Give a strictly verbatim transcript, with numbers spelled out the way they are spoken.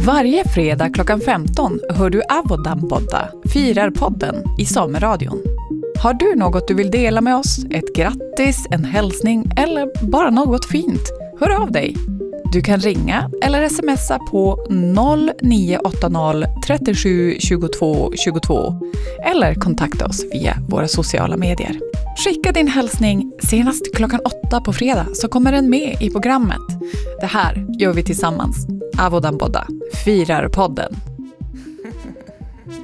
Varje fredag klockan femton hör du Avodanpodda, Firarpodden i Sameradion. Har du något du vill dela med oss, ett grattis, en hälsning eller bara något fint? Hör av dig! Du kan ringa eller smsa på noll nio åtta noll trettiosju tjugotvå tjugotvå eller kontakta oss via våra sociala medier. Skicka din hälsning senast klockan åtta på fredag så kommer den med i programmet. Det här gör vi tillsammans. Avodanpodda, Firarpodden.